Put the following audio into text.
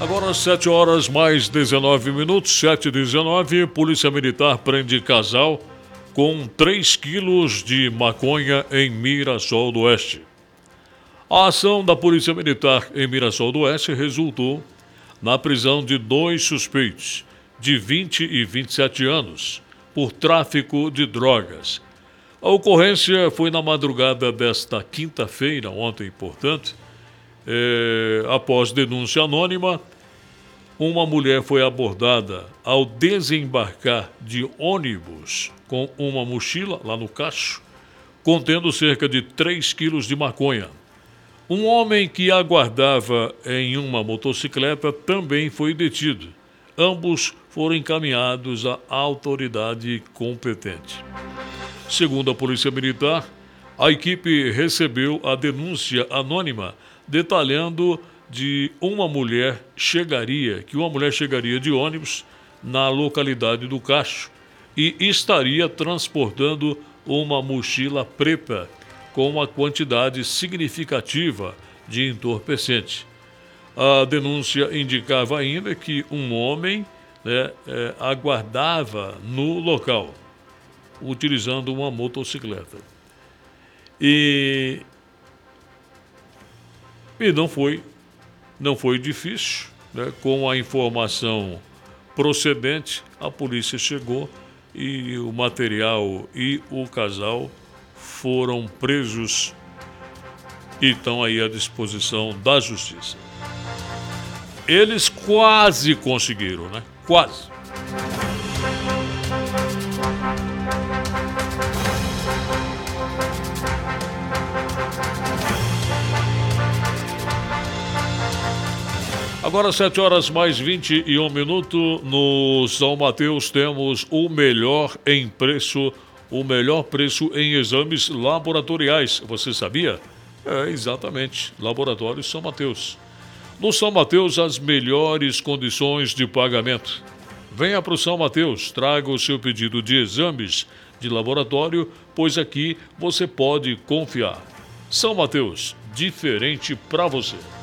Agora 7 horas mais 19 minutos, 7h19, Polícia Militar prende casal com 3 quilos de maconha em Mirassol do Oeste. A ação da Polícia Militar em Mirassol do Oeste resultou na prisão de 2 suspeitos, de 20 e 27 anos, por tráfico de drogas. A ocorrência foi na madrugada desta quinta-feira, ontem, portanto. Após denúncia anônima, uma mulher foi abordada ao desembarcar de ônibus com uma mochila lá no cacho, contendo cerca de 3 quilos de maconha. Um homem que aguardava em uma motocicleta também foi detido. Ambos foram encaminhados à autoridade competente. Segundo a Polícia Militar, a equipe recebeu a denúncia anônima detalhando que uma mulher chegaria de ônibus na localidade do Cacho e estaria transportando uma mochila preta com uma quantidade significativa de entorpecente. A denúncia indicava ainda que um homem aguardava no local, utilizando uma motocicleta. E não foi difícil, com a informação procedente, a polícia chegou e o material e o casal foram presos e estão aí à disposição da justiça. Eles quase conseguiram, Quase. Agora 7 horas mais 21 minutos, no São Mateus temos o melhor preço em exames laboratoriais. Você sabia? Exatamente, Laboratório São Mateus. No São Mateus, as melhores condições de pagamento. Venha para o São Mateus, traga o seu pedido de exames de laboratório, pois aqui você pode confiar. São Mateus, diferente para você.